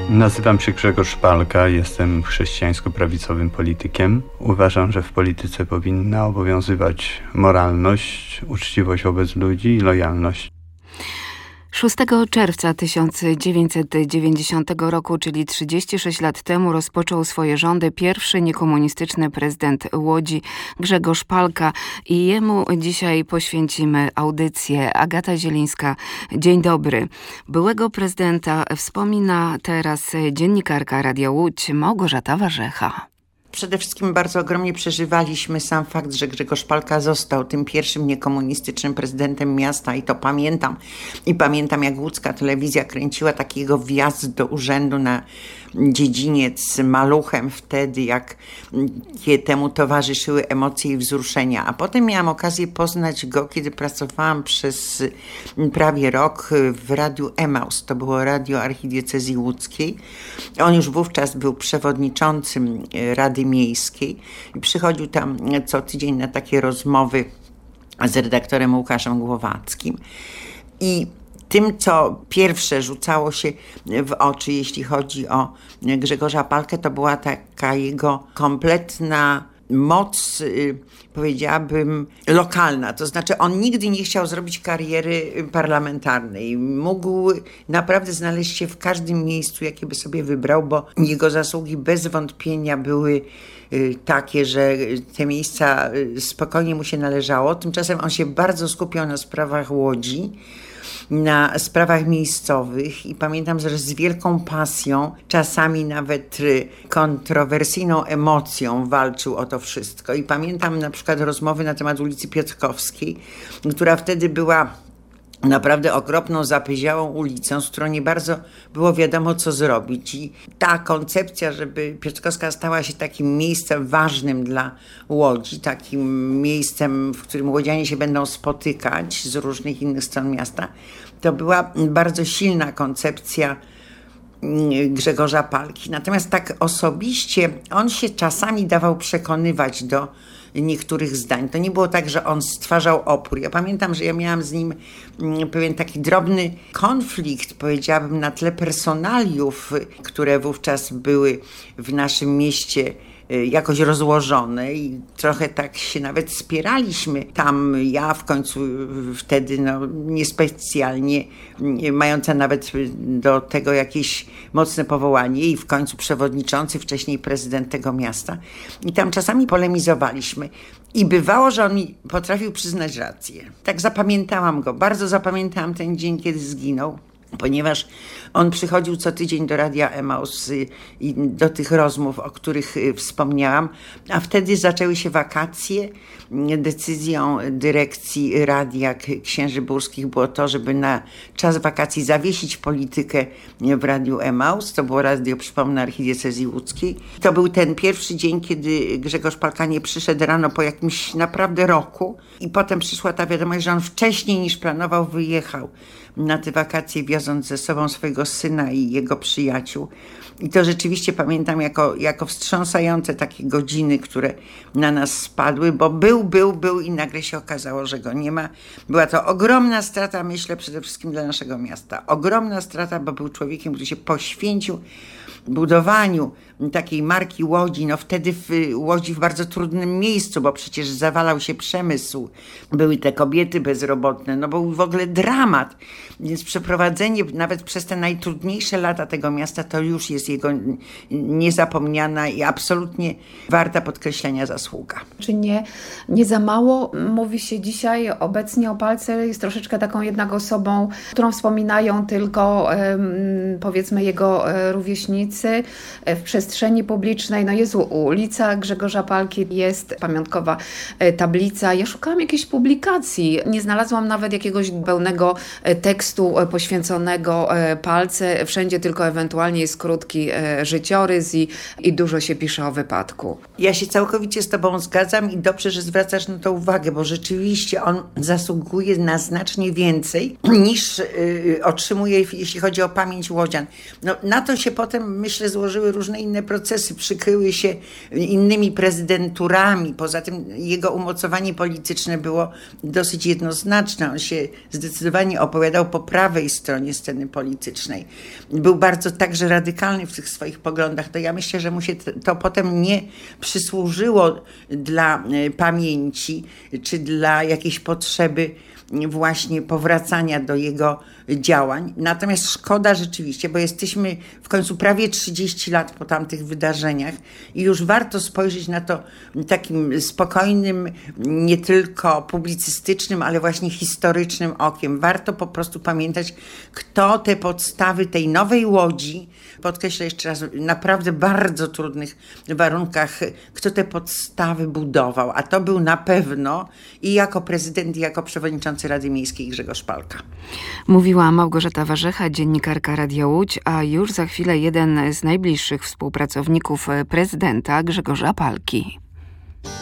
Nazywam się Grzegorz Szpalka, jestem chrześcijańsko-prawicowym politykiem. Uważam, że w polityce powinna obowiązywać moralność, uczciwość wobec ludzi i lojalność. 6 czerwca 1990 roku, czyli 36 lat temu, rozpoczął swoje rządy pierwszy niekomunistyczny prezydent Łodzi, Grzegorz Szpalka, i jemu dzisiaj poświęcimy audycję. Agata Zielińska, dzień dobry. Byłego prezydenta wspomina teraz dziennikarka Radia Łódź Małgorzata Warzecha. Przede wszystkim bardzo ogromnie przeżywaliśmy sam fakt, że Grzegorz Szpalka został tym pierwszym niekomunistycznym prezydentem miasta i to pamiętam. I pamiętam, jak łódzka telewizja kręciła takiego wjazd do urzędu na dziedziniec z maluchem wtedy, jak temu towarzyszyły emocje i wzruszenia. A potem miałam okazję poznać go, kiedy pracowałam przez prawie rok w Radiu Emaus. To było radio archidiecezji łódzkiej. On już wówczas był przewodniczącym Rady Miejskiej i przychodził tam co tydzień na takie rozmowy z redaktorem Łukaszem Głowackim. I tym, co pierwsze rzucało się w oczy, jeśli chodzi o Grzegorza Szpalkę, to była taka jego kompletna moc, powiedziałabym, lokalna. To znaczy on nigdy nie chciał zrobić kariery parlamentarnej. Mógł naprawdę znaleźć się w każdym miejscu, jakie by sobie wybrał, bo jego zasługi bez wątpienia były takie, że te miejsca spokojnie mu się należało. Tymczasem on się bardzo skupiał na sprawach Łodzi, na sprawach miejscowych i pamiętam, że z wielką pasją, czasami nawet kontrowersyjną emocją walczył o to wszystko. I pamiętam na przykład rozmowy na temat ulicy Piotrkowskiej, która wtedy była naprawdę okropną, zapyziałą ulicą, z którą nie bardzo było wiadomo, co zrobić. I ta koncepcja, żeby Piotrkowska stała się takim miejscem ważnym dla Łodzi, takim miejscem, w którym łodzianie się będą spotykać z różnych innych stron miasta, to była bardzo silna koncepcja Grzegorza Szpalki. Natomiast tak osobiście on się czasami dawał przekonywać do niektórych zdań. To nie było tak, że on stwarzał opór. Ja pamiętam, że ja miałam z nim pewien taki drobny konflikt, powiedziałabym, na tle personaliów, które wówczas były w naszym mieście jakoś rozłożone i trochę tak się nawet spieraliśmy. Tam ja w końcu wtedy niespecjalnie mająca nawet do tego jakieś mocne powołanie i w końcu przewodniczący, wcześniej prezydent tego miasta. I tam czasami polemizowaliśmy. I bywało, że on mi potrafił przyznać rację. Tak zapamiętałam go. Bardzo zapamiętałam ten dzień, kiedy zginął, ponieważ on przychodził co tydzień do Radia Emaus i do tych rozmów, o których wspomniałam, a wtedy zaczęły się wakacje. Decyzją dyrekcji Radia Księżyburskich było to, żeby na czas wakacji zawiesić politykę w Radiu Emaus. To było radio, przypomnę, archidiecezji łódzkiej. To był ten pierwszy dzień, kiedy Grzegorz Szpalka nie przyszedł rano po jakimś naprawdę roku i potem przyszła ta wiadomość, że on wcześniej niż planował wyjechał na te wakacje, wioząc ze sobą swojego syna i jego przyjaciół. I to rzeczywiście pamiętam jako wstrząsające takie godziny, które na nas spadły, bo był i nagle się okazało, że go nie ma. Była to ogromna strata, myślę, przede wszystkim dla naszego miasta. Ogromna strata, bo był człowiekiem, który się poświęcił budowaniu takiej marki Łodzi, wtedy w Łodzi w bardzo trudnym miejscu, bo przecież zawalał się przemysł, były te kobiety bezrobotne, był w ogóle dramat, więc przeprowadzenie nawet przez te najtrudniejsze lata tego miasta to już jest jego niezapomniana i absolutnie warta podkreślenia zasługa. Czy nie za mało mówi się dzisiaj obecnie o Szpalce, jest troszeczkę taką jednak osobą, którą wspominają tylko powiedzmy jego rówieśnicy w przestrzeni publicznej. Jest ulica Grzegorza Szpalki, jest pamiątkowa tablica. Ja szukałam jakiejś publikacji, nie znalazłam nawet jakiegoś pełnego tekstu poświęconego Szpalce. Wszędzie tylko ewentualnie jest krótki życiorys i dużo się pisze o wypadku. Ja się całkowicie z tobą zgadzam i dobrze, że zwracasz na to uwagę, bo rzeczywiście on zasługuje na znacznie więcej niż otrzymuje, jeśli chodzi o pamięć łodzian. Na to się potem, myślę, złożyły różne inne procesy, przykryły się innymi prezydenturami. Poza tym jego umocowanie polityczne było dosyć jednoznaczne. On się zdecydowanie opowiadał stał po prawej stronie sceny politycznej. Był bardzo także radykalny w tych swoich poglądach. To ja myślę, że mu się to potem nie przysłużyło dla pamięci, czy dla jakiejś potrzeby właśnie powracania do jego działań. Natomiast szkoda rzeczywiście, bo jesteśmy w końcu prawie 30 lat po tamtych wydarzeniach i już warto spojrzeć na to takim spokojnym, nie tylko publicystycznym, ale właśnie historycznym okiem. Warto po prostu pamiętać, kto te podstawy tej nowej Łodzi, podkreślę jeszcze raz, w naprawdę bardzo trudnych warunkach, kto te podstawy budował. A to był na pewno i jako prezydent, i jako przewodniczący Rady Miejskiej Grzegorz Palka. Mówiła Małgorzata Warzecha, dziennikarka Radia Łódź, a już za chwilę jeden z najbliższych współpracowników prezydenta Grzegorza Palki.